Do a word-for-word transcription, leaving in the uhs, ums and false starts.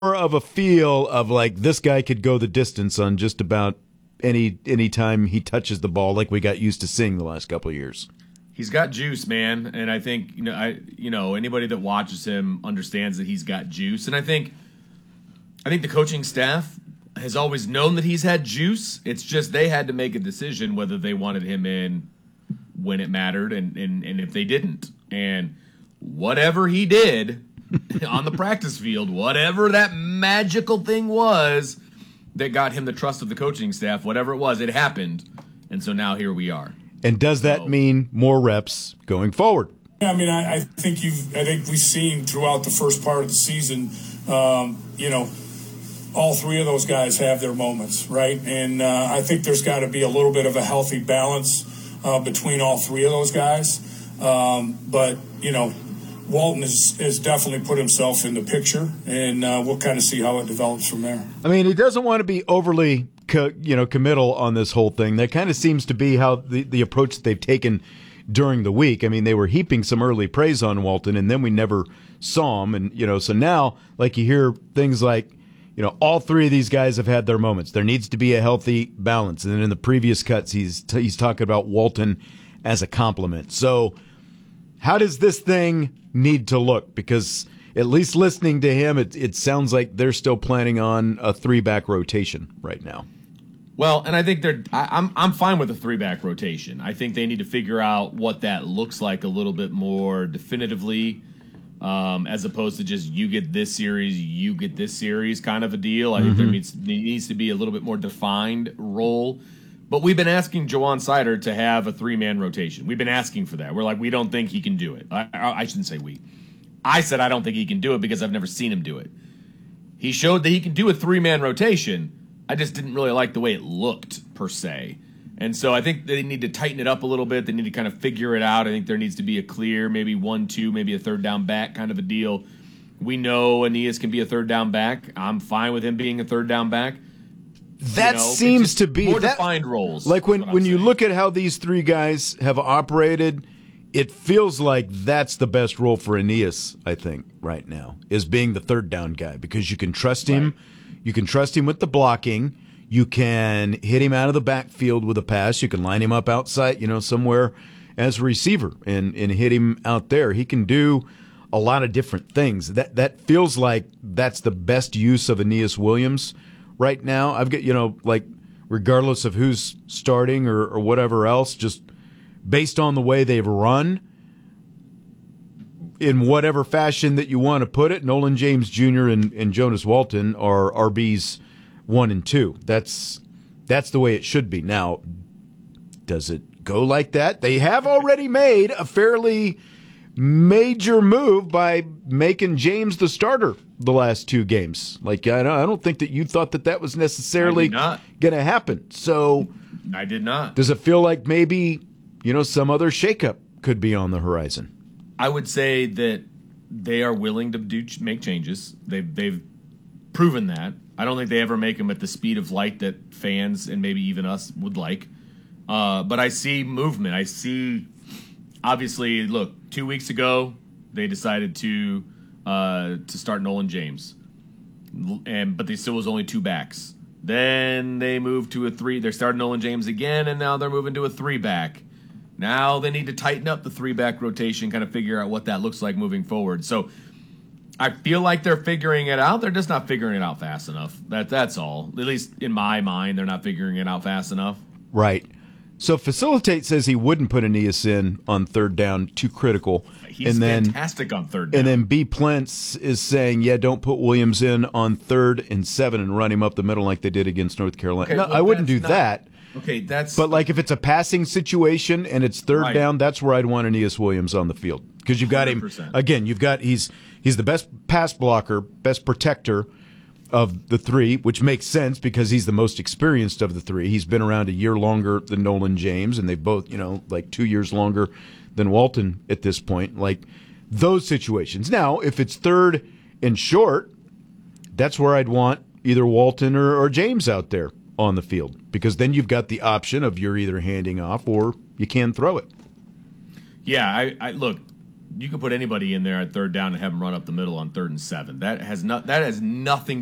of a feel of like this guy could go the distance on just about any any time he touches the ball, like we got used to seeing the last couple of years. He's got juice, man, and I think you know, I you know anybody that watches him understands that he's got juice, and I think, I think the coaching staff has always known that he's had juice. It's just they had to make a decision whether they wanted him in when it mattered, and and, and if they didn't, and whatever he did on the practice field, whatever that magical thing was that got him the trust of the coaching staff, whatever it was, it happened, and so now here we are. And does that mean more reps going forward? Yeah, I mean, I, I think you've. I think we've seen throughout the first part of the season, um, you know, all three of those guys have their moments, right? And uh, I think there's got to be a little bit of a healthy balance uh, between all three of those guys. Um, but you know, Walton has, has definitely put himself in the picture, and uh, we'll kind of see how it develops from there. I mean, he doesn't want to be overly, co- you know, committal on this whole thing. That kind of seems to be how the, the approach that they've taken during the week. I mean, they were heaping some early praise on Walton, and then we never saw him. And, you know, so now, like, you hear things like, you know, all three of these guys have had their moments. There needs to be a healthy balance. And then in the previous cuts, he's t- he's talking about Walton as a compliment. So how does this thing need to look? Because at least listening to him, it, it sounds like they're still planning on a three-back rotation right now. Well, and I think they're. I, I'm I'm fine with a three-back rotation. I think they need to figure out what that looks like a little bit more definitively, um, as opposed to just you get this series, you get this series kind of a deal. I mm-hmm. think there needs there needs to be a little bit more defined role. But we've been asking Jawan Sider to have a three-man rotation. We've been asking for that. We're like, we don't think he can do it. I, I, I shouldn't say we. I said I don't think he can do it because I've never seen him do it. He showed that he can do a three-man rotation. I just didn't really like the way it looked, per se. And so I think they need to tighten it up a little bit. They need to kind of figure it out. I think there needs to be a clear, maybe one, two, maybe a third down back kind of a deal. We know Aeneas can be a third down back. I'm fine with him being a third down back. That you know, seems to be more that, defined roles. Like when, when you saying. look at how these three guys have operated, it feels like that's the best role for Aeneas, I think, right now, is being the third down guy, because you can trust him. Right. You can trust him with the blocking. You can hit him out of the backfield with a pass. You can line him up outside, you know, somewhere as a receiver and, and hit him out there. He can do a lot of different things. That that feels like that's the best use of Aeneas Williams right now. I've got, you know, like regardless of who's starting or, or whatever else, just based on the way they've run, in whatever fashion that you want to put it, Nolan James Junior and, and Jonas Walton are R Bs one and two. That's that's the way it should be. Now, does it go like that? They have already made a fairly major move by making James the starter the last two games. Like, I don't, I don't think that you thought that that was necessarily going to happen. So, I did not. Does it feel like maybe, you know, some other shakeup could be on the horizon? I would say that they are willing to do make changes. They've they've proven that. I don't think they ever make them at the speed of light that fans and maybe even us would like. Uh, but I see movement. I see, obviously, look, two weeks ago they decided to uh, to start Nolan James, and but there still was only two backs. Then they moved to a three. They're starting Nolan James again, and now they're moving to a three back. Now they need to tighten up the three-back rotation, kind of figure out what that looks like moving forward. So I feel like they're figuring it out. They're just not figuring it out fast enough. That That's all. At least in my mind, they're not figuring it out fast enough. Right. So Facilitate says he wouldn't put Aeneas in on third down, too critical. He's and then, fantastic on third down. And then B. Plentz is saying, yeah, don't put Williams in on third and seven and run him up the middle like they did against North Carolina. Okay, no, well, I wouldn't do not, that. Okay, that's... But, like, if it's a passing situation and it's third right. down, that's where I'd want Aeneas Williams on the field. Because you've got him, one hundred percent. again, you've got, he's he's the best pass blocker, best protector of the three, which makes sense because he's the most experienced of the three. He's been around a year longer than Nolan James, and they've both, you know, like two years longer than Walton at this point. Like, those situations. Now, if it's third and short, that's where I'd want either Walton or, or James out there on the field, because then you've got the option of you're either handing off or you can throw it. Yeah, I, I look, you could put anybody in there at third down and have them run up the middle on third and seven. That has not that has nothing